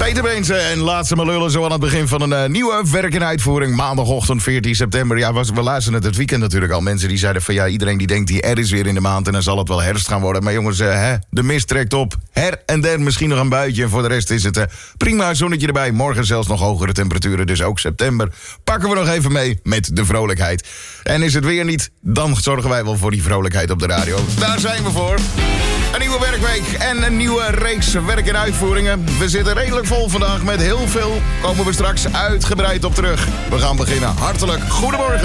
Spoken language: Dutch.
Peter Beense en laat ze maar lullen zo aan het begin van een nieuwe werk in uitvoering. Maandagochtend 14 september. Ja, we luisteren het weekend natuurlijk al. Mensen die zeiden van ja, iedereen die denkt die er is weer in de maand en dan zal het wel herfst gaan worden. Maar jongens, de mist trekt op. Her en der misschien nog een buitje. En voor de rest is het prima zonnetje erbij. Morgen zelfs nog hogere temperaturen, dus ook september. Pakken we nog even mee met de vrolijkheid. En is het weer niet, dan zorgen wij wel voor die vrolijkheid op de radio. Daar zijn we voor. Een nieuwe werkweek en een nieuwe reeks werk- en uitvoeringen. We zitten redelijk vol vandaag met heel veel. Komen we straks uitgebreid op terug. We gaan beginnen. Hartelijk goedemorgen.